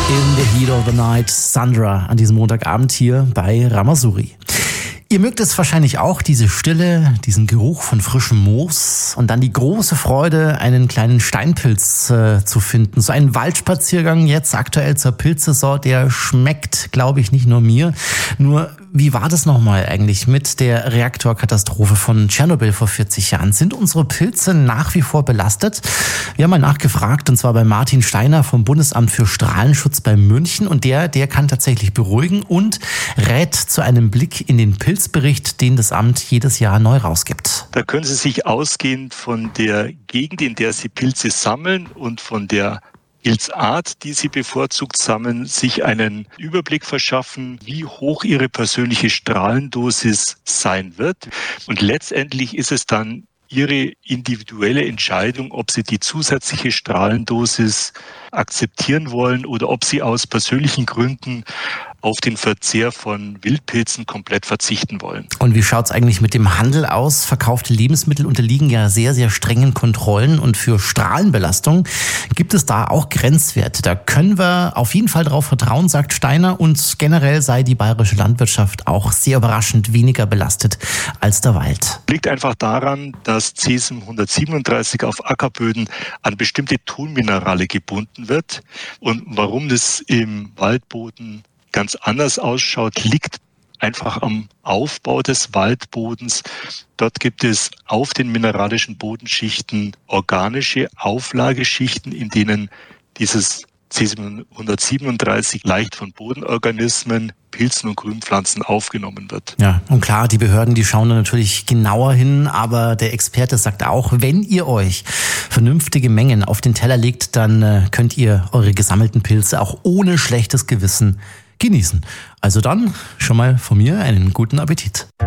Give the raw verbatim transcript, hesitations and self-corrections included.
In the Heat of the Night, Sandra, an diesem Montagabend hier bei Ramasuri. Ihr mögt es wahrscheinlich auch, diese Stille, diesen Geruch von frischem Moos und dann die große Freude, einen kleinen Steinpilz äh, zu finden. So ein Waldspaziergang jetzt aktuell zur Pilzsaison, der schmeckt, glaube ich, nicht nur mir. Nur, wie war das nochmal eigentlich mit der Reaktorkatastrophe von Tschernobyl vor vierzig Jahren? Sind unsere Pilze nach wie vor belastet? Wir haben mal nachgefragt, und zwar bei Martin Steiner vom Bundesamt für Strahlenschutz bei München. Und der, der kann tatsächlich beruhigen und rät zu einem Blick in den Pilzbericht, den das Amt jedes Jahr neu rausgibt. Da können Sie sich ausgehend von der Gegend, in der Sie Pilze sammeln und von der Pilzart, die Sie bevorzugt sammeln, sich einen Überblick verschaffen, wie hoch Ihre persönliche Strahlendosis sein wird. Und letztendlich ist es dann Ihre individuelle Entscheidung, ob Sie die zusätzliche Strahlendosis akzeptieren wollen oder ob Sie aus persönlichen Gründen auf den Verzehr von Wildpilzen komplett verzichten wollen. Und wie schaut's eigentlich mit dem Handel aus? Verkaufte Lebensmittel unterliegen ja sehr, sehr strengen Kontrollen. Und für Strahlenbelastung gibt es da auch Grenzwerte. Da können wir auf jeden Fall darauf vertrauen, sagt Steiner. Und generell sei die bayerische Landwirtschaft auch sehr überraschend weniger belastet als der Wald. Liegt einfach daran, dass Cesium hundertsiebenunddreißig auf Ackerböden an bestimmte Tonminerale gebunden wird. Und warum das im Waldboden ganz anders ausschaut, liegt einfach am Aufbau des Waldbodens. Dort gibt es auf den mineralischen Bodenschichten organische Auflageschichten, in denen dieses Cesium hundertsiebenunddreißig leicht von Bodenorganismen, Pilzen und Grünpflanzen aufgenommen wird. Ja, und klar, die Behörden, die schauen da natürlich genauer hin, aber der Experte sagt auch, wenn ihr euch vernünftige Mengen auf den Teller legt, dann äh, könnt ihr eure gesammelten Pilze auch ohne schlechtes Gewissen genießen. Also dann schon mal von mir einen guten Appetit.